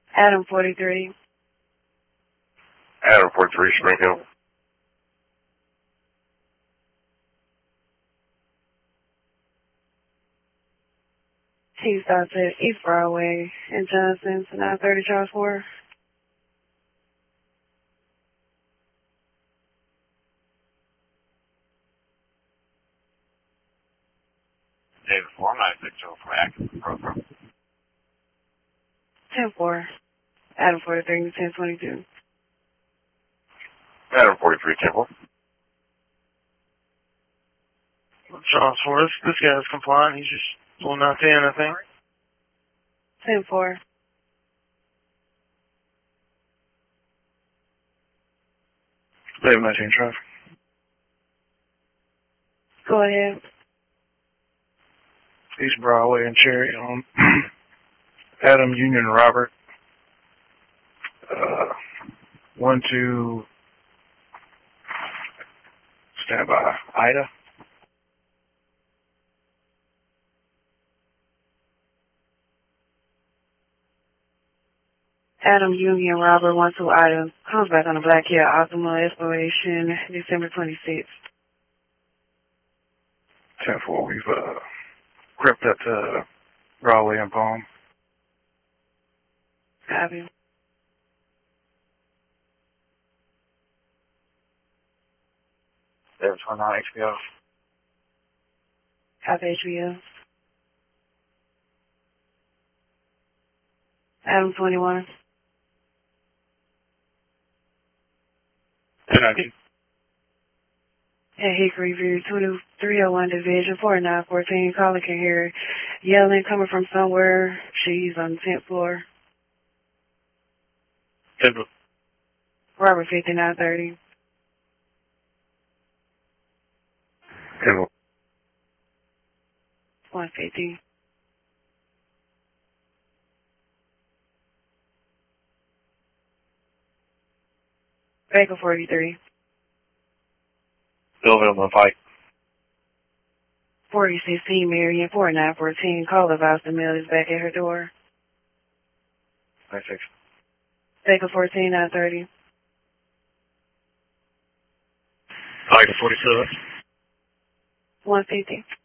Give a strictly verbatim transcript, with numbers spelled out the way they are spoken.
Adam forty-three. Adam forty-three, Spring Hill. He stops at East Broadway in Johnson to nine thirty Charles Ford. David four nine six zero for active program. ten four. Adam forty-three, ten twenty-two. Adam forty-three, ten four. Charles Ford, this, this guy's compliant. He's just pulling out ten, I think. ten four. David nineteen traffic. Go ahead. East Broadway and Cherry on Adam, Union, Robert. Uh, one, two, stand by, Ida. Adam Union Robert one two item comes back on the Black Hill Optimal Exploration December twenty-sixth. ten four, we've uh, crept up to Broadway and Palm. Copy. David twenty-nine H B O. Copy H B O. Adam twenty-one. ten nineteen. At Hickory View, twenty-three oh one Division, forty-nine fourteen. Caller can hear yelling coming from somewhere. She's on the tenth floor. David. Robert fifty-nine thirty. ten one fifty. Baker forty-three. Billville on Pike. forty sixteen Marion, forty-nine fourteen. Caller about the mail is back at her door. ninety-six. Baker fourteen nine thirty. Pike forty-seven. one fifty.